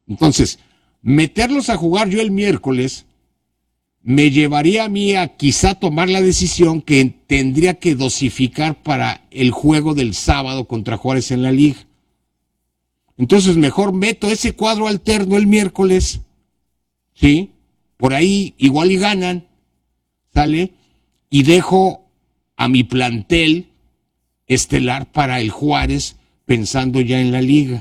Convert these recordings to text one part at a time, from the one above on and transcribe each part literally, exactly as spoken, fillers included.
Entonces, meterlos a jugar yo el miércoles me llevaría a mí a quizá tomar la decisión que tendría que dosificar para el juego del sábado contra Juárez en la liga. Entonces mejor meto ese cuadro alterno el miércoles, ¿sí? Por ahí igual y ganan, ¿sale? Y dejo a mi plantel estelar para el Juárez pensando ya en la liga.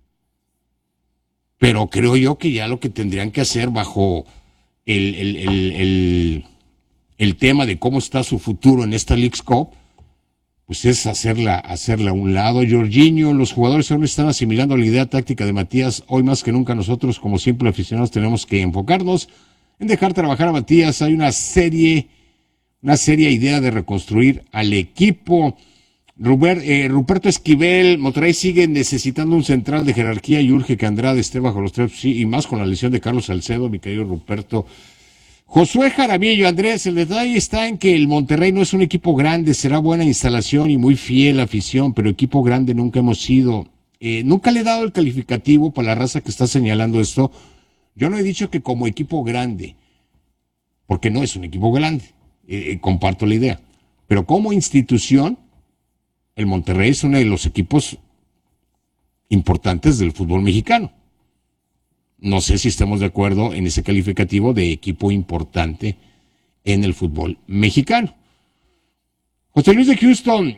Pero creo yo que ya lo que tendrían que hacer bajo el, el, el, el, el tema de cómo está su futuro en esta Leagues Cup, pues es hacerla, hacerla a un lado. Jorginho, los jugadores aún están asimilando la idea táctica de Matías. Hoy más que nunca nosotros como simples aficionados tenemos que enfocarnos en dejar trabajar a Matías. Hay una serie, una seria idea de reconstruir al equipo. Ruber, eh, Ruperto Esquivel, Monterrey sigue necesitando un central de jerarquía y urge que Andrade esté bajo los tres, sí, y más con la lesión de Carlos Salcedo, mi querido Ruperto. Josué Jaramillo, Andrés, el detalle está en que el Monterrey no es un equipo grande, será buena instalación y muy fiel afición, pero equipo grande nunca hemos sido. Eh, nunca le he dado el calificativo para la raza que está señalando esto. Yo no he dicho que como equipo grande, porque no es un equipo grande, eh, comparto la idea, pero como institución, el Monterrey es uno de los equipos importantes del fútbol mexicano. No sé si estamos de acuerdo en ese calificativo de equipo importante en el fútbol mexicano. José Luis de Houston.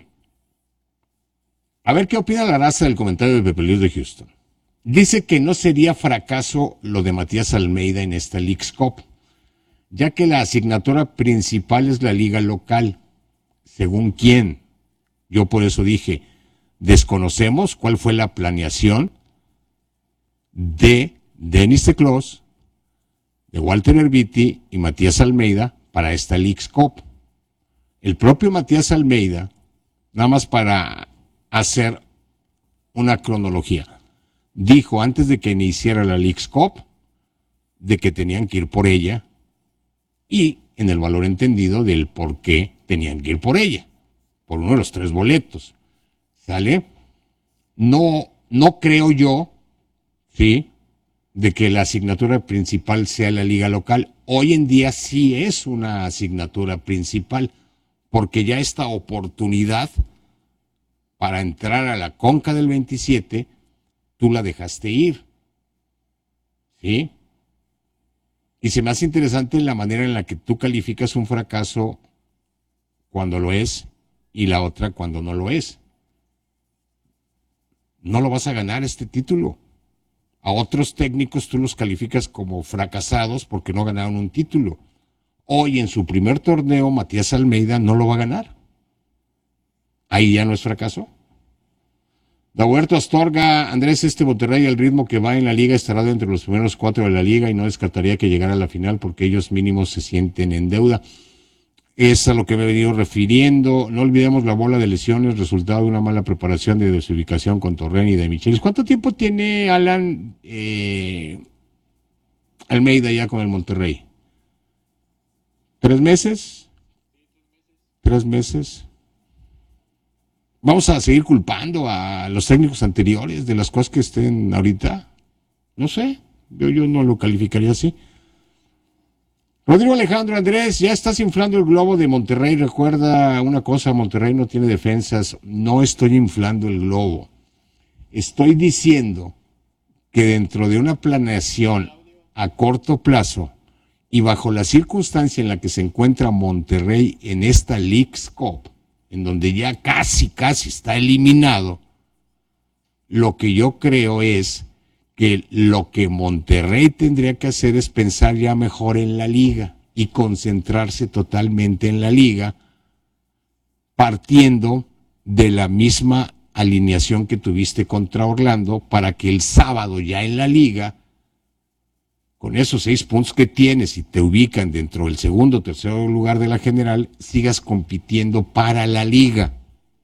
A ver qué opina la raza del comentario de Pepe Luis de Houston. Dice que no sería fracaso lo de Matías Almeida en esta Leagues Cup, ya que la asignatura principal es la liga local. ¿Según quién? Yo por eso dije, desconocemos cuál fue la planeación de Denis Teclós, de Walter Erviti y Matías Almeida para esta Leagues Cup. El propio Matías Almeida, nada más para hacer una cronología, dijo antes de que iniciara la Leagues Cup de que tenían que ir por ella y en el valor entendido del por qué tenían que ir por ella. Por uno de los tres boletos, ¿sale? No, no creo yo, ¿sí?, de que la asignatura principal sea la liga local. Hoy en día sí es una asignatura principal, porque ya esta oportunidad para entrar a la Conca del veintisiete, tú la dejaste ir, ¿sí? Y se me hace interesante la manera en la que tú calificas un fracaso cuando lo es, y la otra cuando no lo es. No lo vas a ganar este título. A otros técnicos tú los calificas como fracasados porque no ganaron un título. Hoy en su primer torneo Matías Almeida no lo va a ganar. Ahí ya no es fracaso. Dahuerto Astorga, Andrés, este Monterrey al ritmo que va en la liga estará dentro de los primeros cuatro de la liga y no descartaría que llegara a la final porque ellos mínimos se sienten en deuda. Es a lo que me he venido refiriendo. No olvidemos la bola de lesiones, resultado de una mala preparación de desubicación con Torreni y de Michelis. ¿Cuánto tiempo tiene Alan eh, Almeida ya con el Monterrey? ¿Tres meses? ¿Tres meses? ¿Vamos a seguir culpando a los técnicos anteriores de las cosas que estén ahorita? No sé, yo, yo no lo calificaría así. Rodrigo Alejandro, Andrés, ya estás inflando el globo de Monterrey. Recuerda una cosa, Monterrey no tiene defensas. No estoy inflando el globo. Estoy diciendo que dentro de una planeación a corto plazo y bajo la circunstancia en la que se encuentra Monterrey en esta Leagues Cup, en donde ya casi, casi está eliminado, lo que yo creo es que lo que Monterrey tendría que hacer es pensar ya mejor en la liga y concentrarse totalmente en la liga, partiendo de la misma alineación que tuviste contra Orlando, para que el sábado ya en la liga, con esos seis puntos que tienes y te ubican dentro del segundo o tercer lugar de la general, sigas compitiendo para la liga.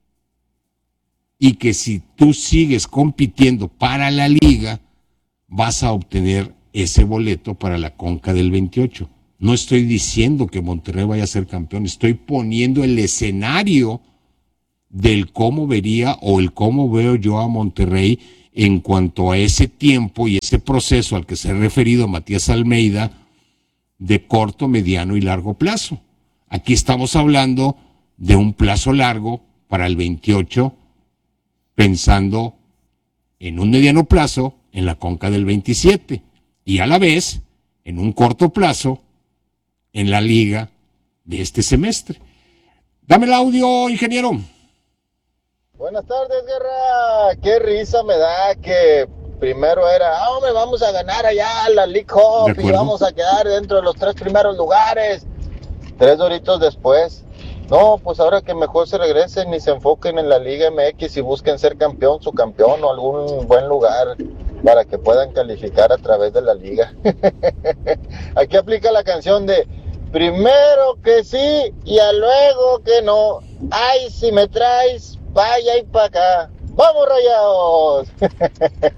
Y que si tú sigues compitiendo para la liga, vas a obtener ese boleto para la Conca del veintiocho. No estoy diciendo que Monterrey vaya a ser campeón, estoy poniendo el escenario del cómo vería o el cómo veo yo a Monterrey en cuanto a ese tiempo y ese proceso al que se ha referido Matías Almeida de corto, mediano y largo plazo. Aquí estamos hablando de un plazo largo para el veintiocho, pensando en un mediano plazo en la Conca del veintisiete y a la vez en un corto plazo en la liga de este semestre. Dame el audio, ingeniero. Buenas tardes, Guerra. Qué risa me da que primero era, ah, hombre, vamos a ganar allá la League Cup y vamos a quedar dentro de los tres primeros lugares. Tres doritos después. No, pues ahora que mejor se regresen y se enfoquen en la Liga M X y busquen ser campeón, subcampeón o algún buen lugar para que puedan calificar a través de la liga. Aquí aplica la canción de primero que sí y a luego que no. Ay, si me traes vaya y para acá. ¡Vamos, Rayados!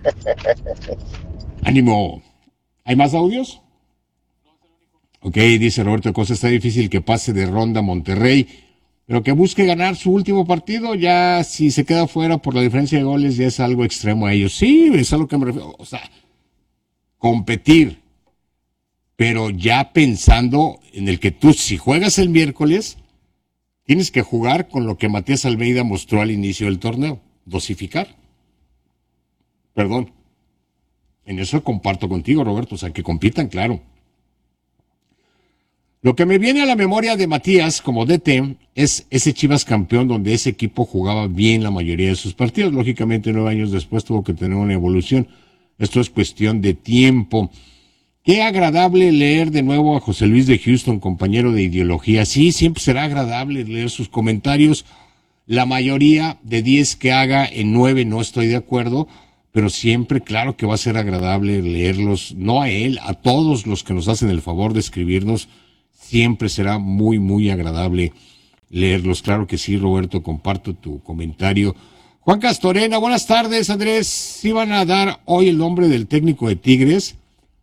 Ánimo. ¿Hay más audios? Ok, dice Roberto Cosa, está difícil que pase de ronda Monterrey, pero que busque ganar su último partido. Ya si se queda fuera por la diferencia de goles ya es algo extremo a ellos. Sí, es a lo que me refiero. O sea, competir, pero ya pensando en el que tú, si juegas el miércoles, tienes que jugar con lo que Matías Almeida mostró al inicio del torneo, dosificar. Perdón. En eso comparto contigo, Roberto, o sea, que compitan, claro. Lo que me viene a la memoria de Matías como D T es ese Chivas campeón donde ese equipo jugaba bien la mayoría de sus partidos. Lógicamente, nueve años después tuvo que tener una evolución. Esto es cuestión de tiempo. Qué agradable leer de nuevo a José Luis de Houston, compañero de ideología. Sí, siempre será agradable leer sus comentarios. La mayoría de diez que haga, en nueve no estoy de acuerdo, pero siempre, claro que va a ser agradable leerlos, no a él, a todos los que nos hacen el favor de escribirnos. Siempre será muy, muy agradable leerlos. Claro que sí, Roberto, comparto tu comentario. Juan Castorena, buenas tardes, Andrés. ¿Sí van a dar hoy el nombre del técnico de Tigres?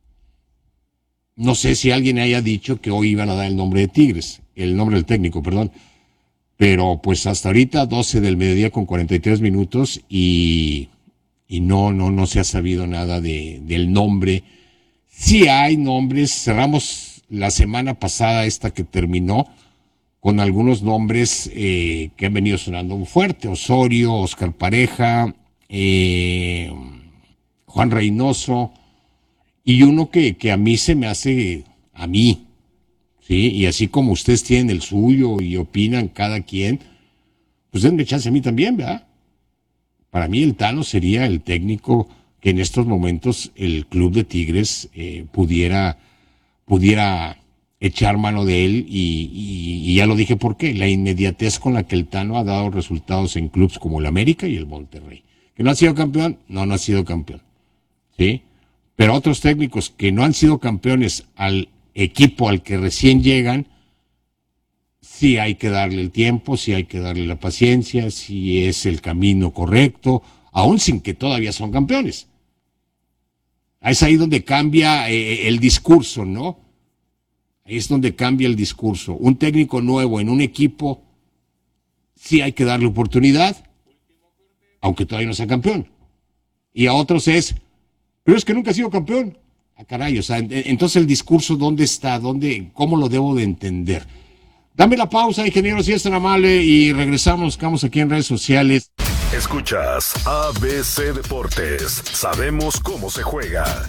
No sé si alguien haya dicho que hoy iban a dar el nombre de Tigres, el nombre del técnico, perdón. Pero pues hasta ahorita, doce del mediodía con cuarenta y tres minutos y, y no, no, no se ha sabido nada de, del nombre. Sí hay nombres, cerramos la semana pasada, esta que terminó, con algunos nombres eh, que han venido sonando muy fuerte. Osorio, Oscar Pareja, eh, Juan Reynoso, y uno que, que a mí se me hace, a mí, ¿sí? Y así como ustedes tienen el suyo y opinan cada quien, pues denme chance a mí también, ¿verdad? Para mí el Tano sería el técnico que en estos momentos el club de Tigres eh, pudiera... pudiera echar mano de él y, y, y ya lo dije por qué, la inmediatez con la que el Tano ha dado resultados en clubes como el América y el Monterrey. ¿Que no ha sido campeón? No, no ha sido campeón. ¿Sí? Pero otros técnicos que no han sido campeones al equipo al que recién llegan, sí hay que darle el tiempo, sí hay que darle la paciencia, sí es el camino correcto, aún sin que todavía son campeones. Es ahí donde cambia eh, el discurso, ¿no? Ahí es donde cambia el discurso. Un técnico nuevo en un equipo, sí hay que darle oportunidad, aunque todavía no sea campeón. Y a otros es, pero es que nunca ha sido campeón. Ah, caray, o sea, entonces el discurso, ¿dónde está? ¿Dónde, cómo lo debo de entender? Dame la pausa, ingeniero, si es tan amable, y regresamos, estamos aquí en redes sociales. Escuchas A B C Deportes. Sabemos cómo se juega.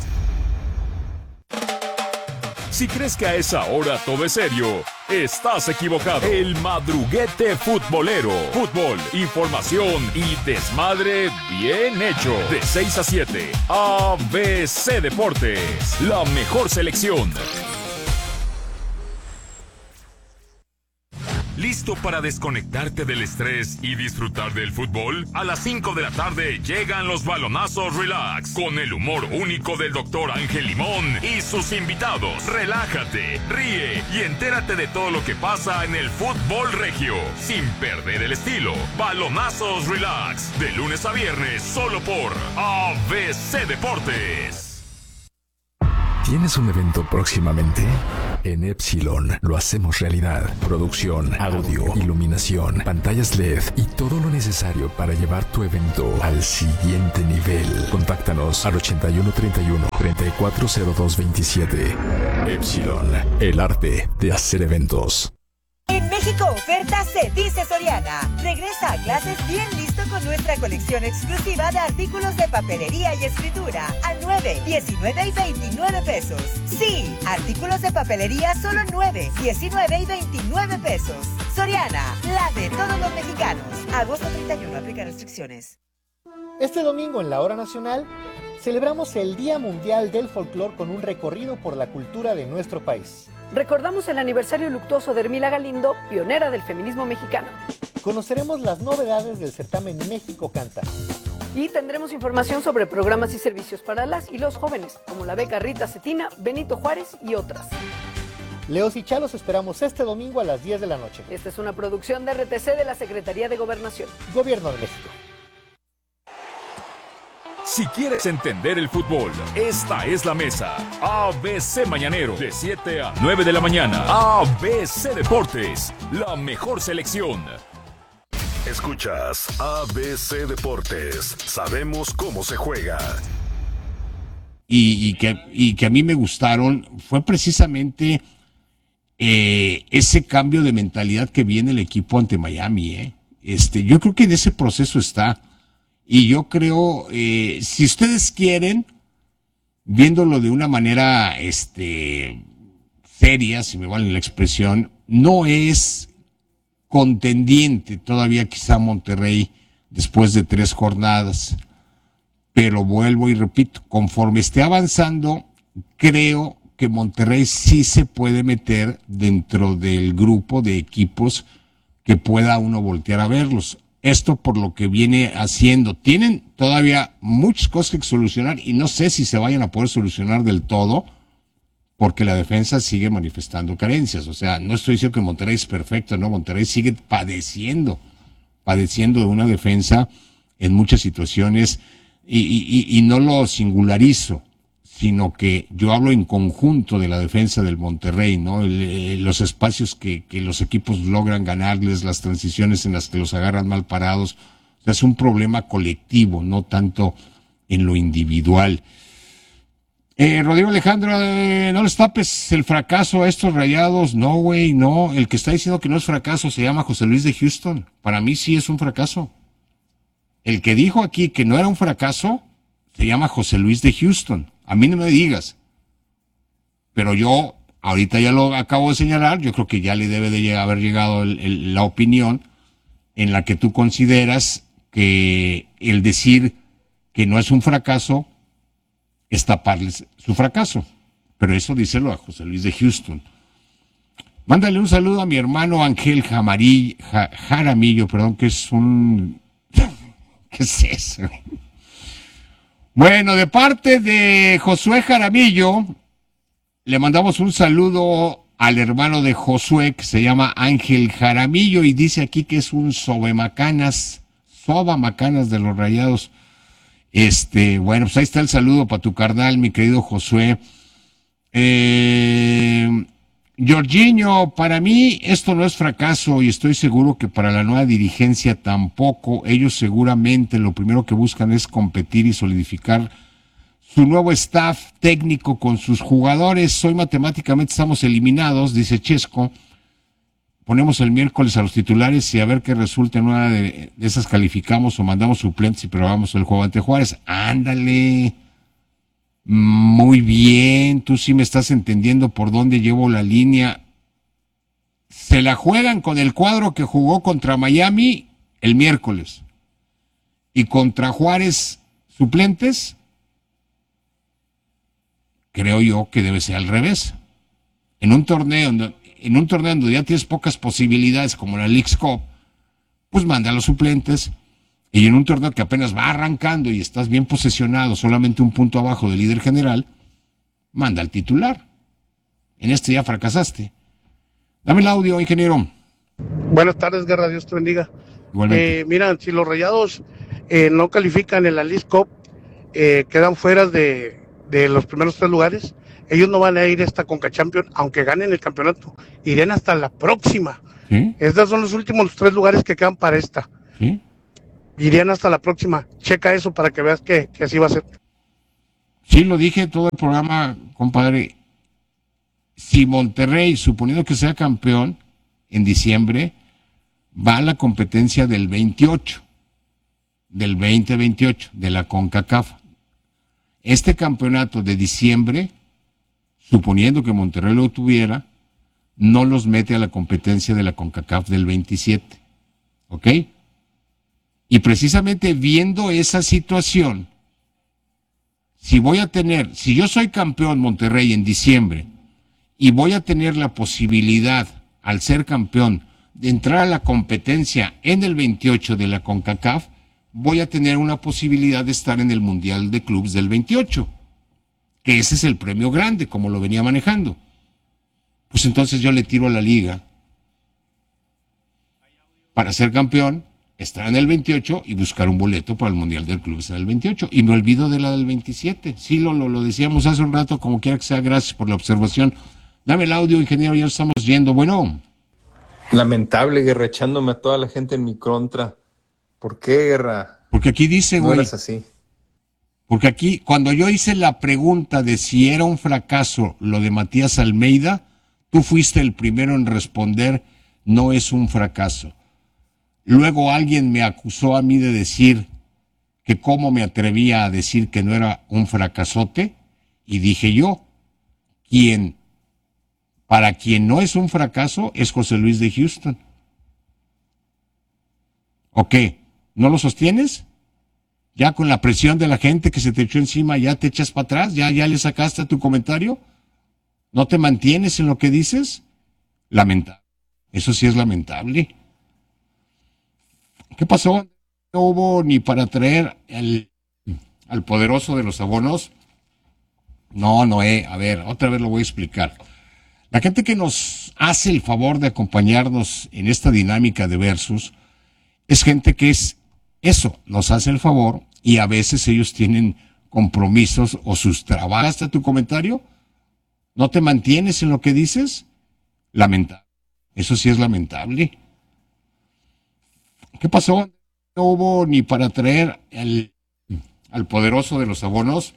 Si crees que a esa hora todo es serio, estás equivocado. El madruguete futbolero. Fútbol, información y desmadre bien hecho. De seis a siete, A B C Deportes. La mejor selección. ¿Listo para desconectarte del estrés y disfrutar del fútbol? A las cinco de la tarde llegan los balonazos relax, con el humor único del doctor Ángel Limón y sus invitados. Relájate, ríe y entérate de todo lo que pasa en el fútbol regio, sin perder el estilo. Balonazos relax, de lunes a viernes, solo por A B C Deportes. ¿Tienes un evento próximamente? En Epsilon lo hacemos realidad. Producción, audio, iluminación, pantallas L E D y todo lo necesario para llevar tu evento al siguiente nivel. Contáctanos al ochenta y uno treinta y uno, treinta y cuatro cero dos veintisiete. Epsilon, el arte de hacer eventos. En México Oferta se dice Soriana. Regresa a clases bien listo con nuestra colección exclusiva de artículos de papelería y escritura a nueve, diecinueve y veintinueve pesos. Sí, artículos de papelería solo nueve, diecinueve y veintinueve pesos. Soriana, la de todos los mexicanos. Agosto treinta y uno, aplica restricciones. Este domingo en la Hora Nacional celebramos el Día Mundial del Folclor con un recorrido por la cultura de nuestro país. Recordamos el aniversario luctuoso de Hermila Galindo, pionera del feminismo mexicano. Conoceremos las novedades del certamen México Canta. Y tendremos información sobre programas y servicios para las y los jóvenes, como la beca Rita Cetina, Benito Juárez y otras. Leos y Chalos esperamos este domingo a las diez de la noche. Esta es una producción de R T C de la Secretaría de Gobernación. Gobierno de México. Si quieres entender el fútbol, esta es la mesa. A B C Mañanero, de siete a nueve de la mañana. A B C Deportes, la mejor selección. Escuchas A B C Deportes. Sabemos cómo se juega. Y, y, que, y que a mí me gustaron fue precisamente eh, ese cambio de mentalidad que viene el equipo ante Miami. ¿eh? Este, yo creo que en ese proceso está. Y yo creo, eh, si ustedes quieren, viéndolo de una manera este, seria, si me vale la expresión, no es contendiente todavía quizá Monterrey después de tres jornadas. Pero vuelvo y repito, conforme esté avanzando, creo que Monterrey sí se puede meter dentro del grupo de equipos que pueda uno voltear a verlos. Esto por lo que viene haciendo. Tienen todavía muchas cosas que solucionar y no sé si se vayan a poder solucionar del todo porque la defensa sigue manifestando carencias. O sea, no estoy diciendo que Monterrey es perfecto, no, Monterrey sigue padeciendo, padeciendo de una defensa en muchas situaciones y, y, y no lo singularizo, sino que yo hablo en conjunto de la defensa del Monterrey, ¿no? El, los espacios que, que los equipos logran ganarles, las transiciones en las que los agarran mal parados. O sea, es un problema colectivo, no tanto en lo individual. Eh, Rodrigo Alejandro, eh, no les tapes el fracaso a estos Rayados. No, güey, no. El que está diciendo que no es fracaso se llama José Luis de Houston. Para mí sí es un fracaso. El que dijo aquí que no era un fracaso se llama José Luis de Houston. A mí no me digas, pero yo, ahorita ya lo acabo de señalar, yo creo que ya le debe de haber llegado el, el, la opinión en la que tú consideras que el decir que no es un fracaso es taparles su fracaso. Pero eso díselo a José Luis de Houston. Mándale un saludo a mi hermano Ángel Jamarillo, ja, Jaramillo, perdón, que es un... ¿Qué es eso? Bueno, de parte de Josué Jaramillo, le mandamos un saludo al hermano de Josué, que se llama Ángel Jaramillo, y dice aquí que es un sobemacanas, sobamacanas de los Rayados. Este, bueno, pues ahí está el saludo para tu carnal, mi querido Josué. Eh, Jorginho, para mí esto no es fracaso y estoy seguro que para la nueva dirigencia tampoco. Ellos seguramente lo primero que buscan es competir y solidificar su nuevo staff técnico con sus jugadores. Hoy matemáticamente estamos eliminados, dice Chesco. Ponemos el miércoles a los titulares y a ver qué resulta. En una de, de esas calificamos o mandamos suplentes y probamos el juego ante Juárez. Ándale. Muy bien, tú sí me estás entendiendo por dónde llevo la línea. Se la juegan con el cuadro que jugó contra Miami el miércoles y contra Juárez suplentes. Creo yo que debe ser al revés. En un torneo, en un torneo donde ya tienes pocas posibilidades como la Leagues Cup, pues manda a los suplentes. Y en un torneo que apenas va arrancando y estás bien posesionado, solamente un punto abajo del líder general, manda al titular. En este ya fracasaste. Dame el audio, ingeniero. Buenas tardes, Guerra, Dios te bendiga. Igualmente. Eh, mira, si los Rayados eh, no califican en la Leagues Cup, eh, quedan fuera de, de los primeros tres lugares, ellos no van a ir a esta Conca Champions, aunque ganen el campeonato, irían hasta la próxima. ¿Sí? Estos son los últimos tres lugares que quedan para esta. ¿Sí? Irían hasta la próxima. Checa eso para que veas que, que así va a ser. Sí, lo dije todo el programa, compadre. Si Monterrey, suponiendo que sea campeón en diciembre, va a la competencia del veintiocho, del veinte veintiocho, de la CONCACAF. Este campeonato de diciembre, suponiendo que Monterrey lo tuviera, no los mete a la competencia de la CONCACAF del veintisiete. ¿Ok? Y precisamente viendo esa situación, si voy a tener, si yo soy campeón Monterrey en diciembre y voy a tener la posibilidad, al ser campeón, de entrar a la competencia en el veintiocho de la CONCACAF, voy a tener una posibilidad de estar en el Mundial de Clubes del veintiocho, que ese es el premio grande, como lo venía manejando. Pues entonces yo le tiro a la liga para ser campeón, estar en el veintiocho y buscar un boleto para el Mundial del Clubes en el veintiocho. Y me olvido de la del veintisiete. Sí, lo, lo, lo decíamos hace un rato, como quiera que sea, gracias por la observación. Dame el audio, ingeniero, ya estamos yendo. Bueno. Lamentable, Guerra, echándome a toda la gente en mi contra. ¿Por qué, Guerra? Porque aquí dice, güey. No eres así. Porque aquí, cuando yo hice la pregunta de si era un fracaso lo de Matías Almeida, tú fuiste el primero en responder, no es un fracaso. Luego alguien me acusó a mí de decir que cómo me atrevía a decir que no era un fracasote, y dije yo, quien, para quien no es un fracaso es José Luis de Houston. ¿O qué? ¿No lo sostienes? Ya con la presión de la gente que se te echó encima, ya te echas para atrás, ya, ya le sacaste tu comentario, ¿no te mantienes en lo que dices? Lamentable. Eso sí es lamentable. ¿Qué pasó? No hubo ni para traer el, al poderoso de los abonos. No, Noé, a ver, otra vez lo voy a explicar. La gente que nos hace el favor de acompañarnos en esta dinámica de versus es gente que es eso, nos hace el favor y a veces ellos tienen compromisos o sus trabajos. ¿Hasta tu comentario? ¿No te mantienes en lo que dices? Lamentable. Eso sí es lamentable. ¿Qué pasó? No hubo ni para traer el, al poderoso de los abonos.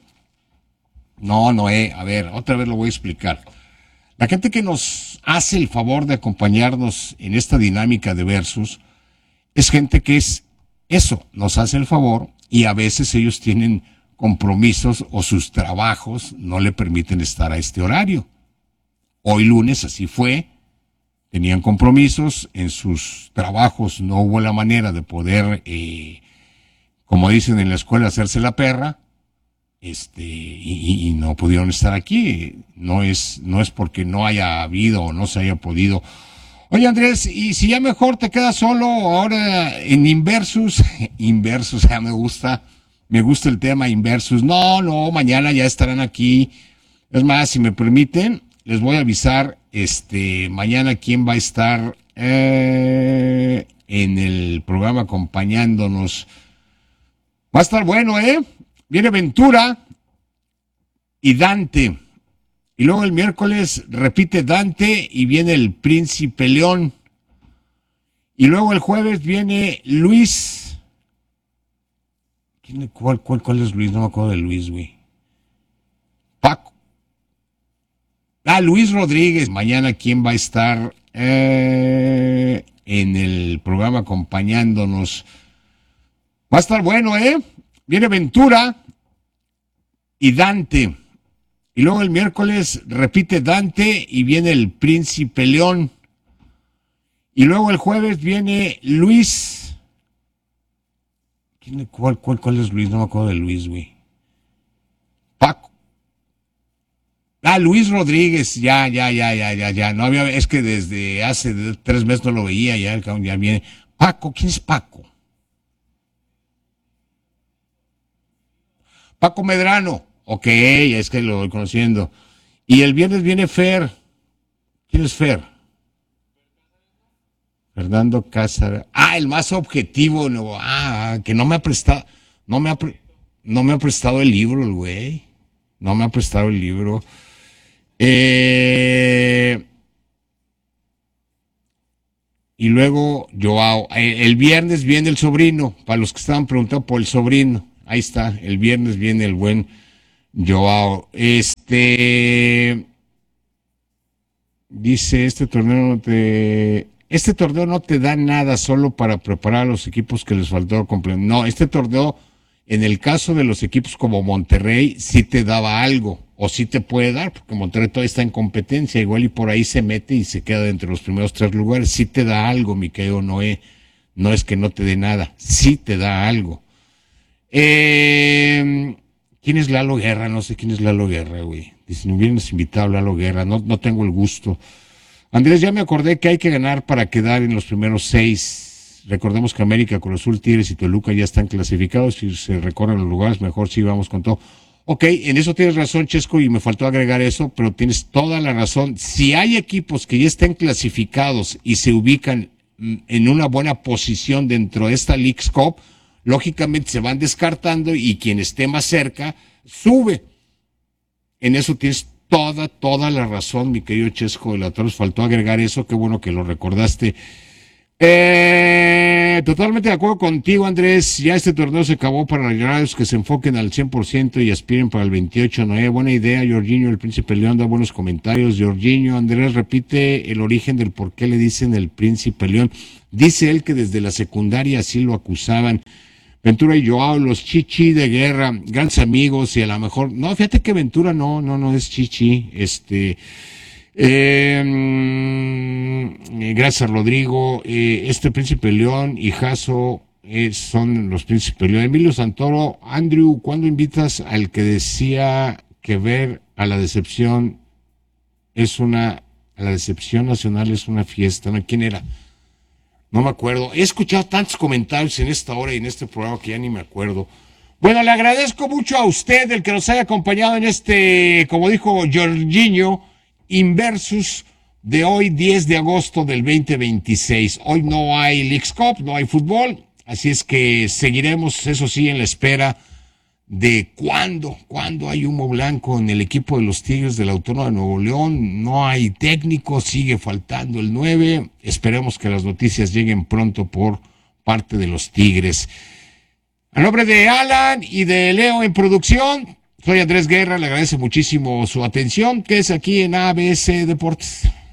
No, Noé, a ver, otra vez lo voy a explicar. La gente que nos hace el favor de acompañarnos en esta dinámica de versus es gente que es eso, nos hace el favor y a veces ellos tienen compromisos o sus trabajos no le permiten estar a este horario. Hoy lunes así fue. Tenían compromisos, en sus trabajos no hubo la manera de poder, eh, como dicen en la escuela, hacerse la perra, este, y, y no pudieron estar aquí. No es, no es porque no haya habido o no se haya podido. Oye, Andrés, y si ya mejor te quedas solo ahora en Inversus, Inversus, ya me gusta, me gusta el tema Inversus. No, no, mañana ya estarán aquí. Es más, si me permiten, les voy a avisar, este, mañana quién va a estar eh, en el programa acompañándonos. Va a estar bueno, ¿eh? Viene Ventura y Dante. Y luego el miércoles repite Dante y viene el Príncipe León. Y luego el jueves viene Luis. ¿Quién, cuál, cuál, ¿Cuál es Luis? No me acuerdo de Luis, güey. Paco. Ah, Luis Rodríguez. Mañana, ¿quién va a estar eh, en el programa acompañándonos? Va a estar bueno, ¿eh? Viene Ventura y Dante. Y luego el miércoles repite Dante y viene el Príncipe León. Y luego el jueves viene Luis. ¿Quién, cuál, cuál, ¿Cuál es Luis? No me acuerdo de Luis, güey. Paco. Ah, Luis Rodríguez, ya, ya, ya, ya, ya, ya. No había, es que desde hace tres meses no lo veía, ya, ya viene. Paco, ¿quién es Paco? Paco Medrano. Ok, es que lo voy conociendo. Y el viernes viene Fer. ¿Quién es Fer? Fernando Cáceres. Ah, el más objetivo, no, ah, que no me ha prestado, no me ha, no me ha prestado el libro, el güey. no me ha prestado el libro. Eh, y luego, Joao, el viernes viene el sobrino, para los que estaban preguntando por el sobrino, ahí está, el viernes viene el buen Joao. Este, dice, este torneo no te, este torneo no te da nada solo para preparar a los equipos que les faltó completo. No, este torneo, en el caso de los equipos como Monterrey, sí te daba algo, o sí te puede dar, porque Monterrey todavía está en competencia, igual y por ahí se mete y se queda entre los primeros tres lugares. Sí te da algo, mi querido Noé, no es que no te dé nada, sí te da algo. Eh, ¿Quién es Lalo Guerra? No sé quién es Lalo Guerra, güey. Dice, me hubieras invitado a Lalo Guerra, no, no tengo el gusto. Andrés, ya me acordé que hay que ganar para quedar en los primeros seis. Recordemos que América, Cruz Azul, Tigres y Toluca ya están clasificados. Si se recorren los lugares, mejor sí vamos con todo. Ok, en eso tienes razón, Chesco, y me faltó agregar eso, pero tienes toda la razón. Si hay equipos que ya estén clasificados y se ubican en una buena posición dentro de esta Leagues Cup, lógicamente se van descartando y quien esté más cerca sube. En eso tienes toda, toda la razón, mi querido Chesco de la Torre. Faltó agregar eso, qué bueno que lo recordaste. Eh, totalmente de acuerdo contigo, Andrés. Ya este torneo se acabó para los Rayados, que se enfoquen al cien por ciento y aspiren para el veintiocho. No, eh, buena idea, Jorginho, el Príncipe León, da buenos comentarios. Jorginho, Andrés, repite el origen del por qué le dicen el Príncipe León. Dice él que desde la secundaria así lo acusaban. Ventura y Joao, los chichi de guerra, grandes amigos, y a lo mejor, no, fíjate que Ventura no, no, no es chichi, este, eh, gracias Rodrigo, eh, este Príncipe León y Jaso eh, son los Príncipes León. Emilio Santoro, Andrew, ¿cuándo invitas al que decía que ver a la decepción es una, a la decepción nacional es una fiesta? ¿No? ¿Quién era? No me acuerdo. He escuchado tantos comentarios en esta hora y en este programa que ya ni me acuerdo. Bueno, le agradezco mucho a usted el que nos haya acompañado en este, como dijo Jorginho, Inversus de hoy, diez de agosto del veinte veintiséis. Hoy no hay Leagues Cup, no hay fútbol, así es que seguiremos, eso sí, en la espera de cuándo, cuándo hay humo blanco en el equipo de los Tigres de la Autónoma de Nuevo León. No hay técnico, sigue faltando el nueve. Esperemos que las noticias lleguen pronto por parte de los Tigres. A nombre de Alan y de Leo en producción, soy Andrés Guerra, le agradece muchísimo su atención, que es aquí en A B C Deportes.